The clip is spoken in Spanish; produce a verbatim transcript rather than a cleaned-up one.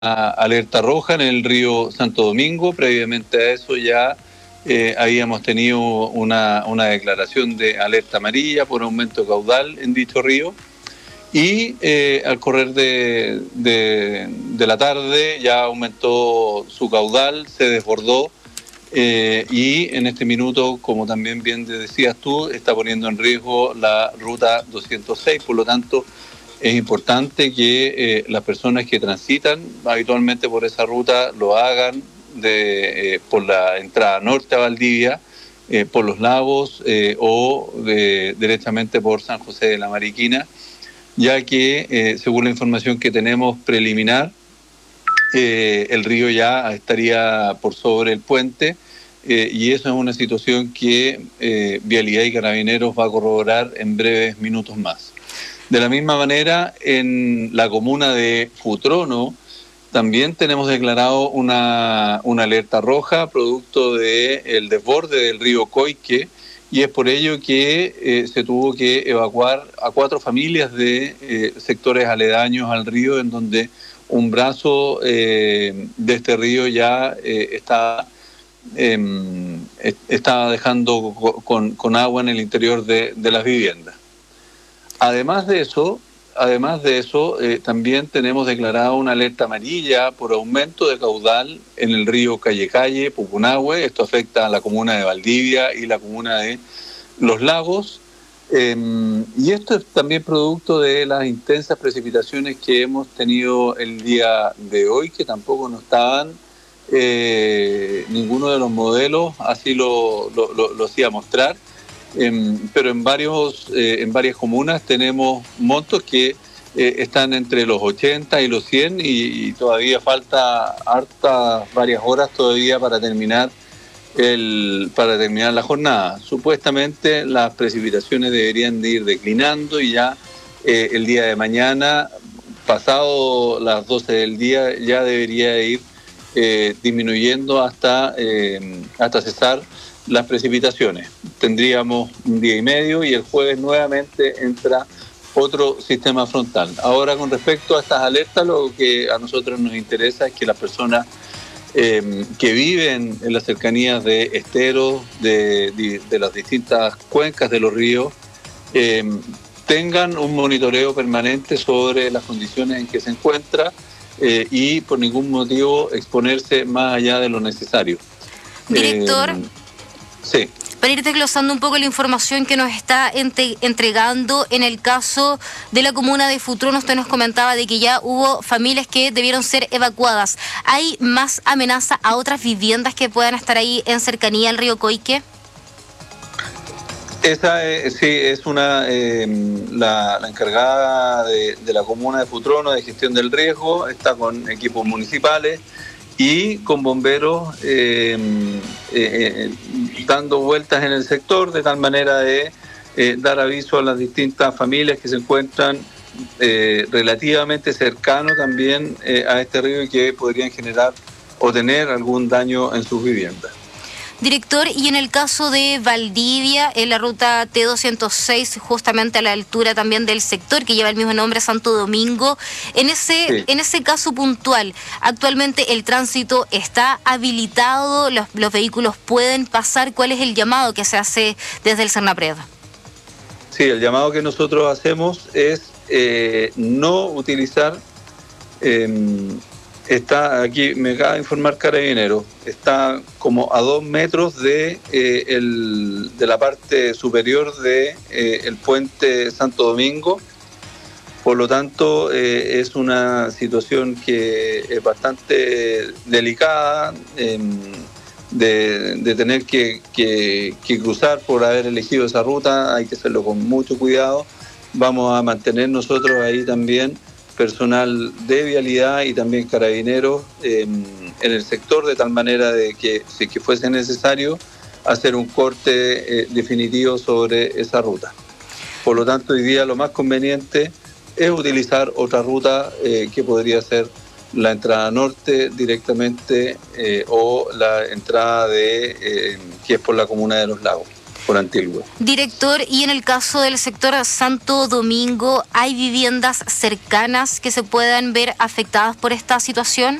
alerta roja en el río Santo Domingo. Previamente a eso ya eh, habíamos tenido una, una declaración de alerta amarilla por aumento caudal en dicho río. Y eh, al correr de, de, de la tarde ya aumentó su caudal, se desbordó eh, y en este minuto, como también bien decías tú, está poniendo en riesgo la ruta doscientos seis. Por lo tanto, es importante que eh, las personas que transitan habitualmente por esa ruta lo hagan de, eh, por la entrada norte a Valdivia, eh, por los lagos eh, o de, derechamente por San José de la Mariquina, ya que eh, según la información que tenemos preliminar, eh, el río ya estaría por sobre el puente eh, y eso es una situación que eh, Vialidad y Carabineros va a corroborar en breves minutos más. De la misma manera, en la comuna de Futrono también tenemos declarado una, una alerta roja producto del desborde del río Coique, y es por ello que eh, se tuvo que evacuar a cuatro familias de eh, sectores aledaños al río, en donde un brazo eh, de este río ya eh, está, eh, está dejando con, con agua en el interior de, de las viviendas. Además de eso, además de eso eh, también tenemos declarada una alerta amarilla por aumento de caudal en el río Calle Calle, Pucunahue. Esto afecta a la comuna de Valdivia y la comuna de Los Lagos. Eh, y esto es también producto de las intensas precipitaciones que hemos tenido el día de hoy, que tampoco nos estaban eh, ninguno de los modelos, así lo, lo, lo, lo hacía mostrar. Eh, pero en varios eh, en varias comunas tenemos montos que eh, están entre los ochenta y los cien y, y todavía falta hartas varias horas todavía para terminar el para terminar la jornada. Supuestamente las precipitaciones deberían de ir declinando y ya eh, el día de mañana, pasado las doce del día, ya debería ir eh, disminuyendo hasta eh, hasta cesar las precipitaciones. Tendríamos un día y medio y el jueves nuevamente entra otro sistema frontal. Ahora, con respecto a estas alertas, lo que a nosotros nos interesa es que las personas eh, que viven en las cercanías de esteros, de, de, de las distintas cuencas de los ríos, eh, tengan un monitoreo permanente sobre las condiciones en que se encuentra eh, y por ningún motivo exponerse más allá de lo necesario. Director, Eh, Sí. Para ir desglosando un poco la información que nos está entre, entregando, en el caso de la comuna de Futrono, usted nos comentaba de que ya hubo familias que debieron ser evacuadas. ¿Hay más amenaza a otras viviendas que puedan estar ahí en cercanía al río Coique? Esa es, sí, es una eh, la, la encargada de, de la comuna de Futrono de gestión del riesgo, está con equipos municipales y con bomberos eh, eh, dando vueltas en el sector de tal manera de eh, dar aviso a las distintas familias que se encuentran eh, relativamente cercanos también eh, a este río y que podrían generar o tener algún daño en sus viviendas. Director, y en el caso de Valdivia, en la ruta T doscientos seis, justamente a la altura también del sector que lleva el mismo nombre, Santo Domingo, en ese, sí. en ese caso puntual, actualmente el tránsito está habilitado, los, los vehículos pueden pasar. ¿Cuál es el llamado que se hace desde el Sernapred? Sí, el llamado que nosotros hacemos es eh, no utilizar... Eh, Está aquí, me acaba de informar Carabineros, está como a dos metros de, eh, el, de la parte superior de eh, el puente Santo Domingo. Por lo tanto, eh, es una situación que es bastante delicada eh, de, de tener que, que, que cruzar por haber elegido esa ruta. Hay que hacerlo con mucho cuidado. Vamos a mantener nosotros ahí también personal de vialidad y también carabineros eh, en el sector, de tal manera de que si que fuese necesario hacer un corte eh, definitivo sobre esa ruta. Por lo tanto, hoy día lo más conveniente es utilizar otra ruta eh, que podría ser la entrada norte directamente eh, o la entrada de eh, que es por la comuna de Los Lagos. por Antilgua. Director, y en el caso del sector Santo Domingo, ¿hay viviendas cercanas que se puedan ver afectadas por esta situación?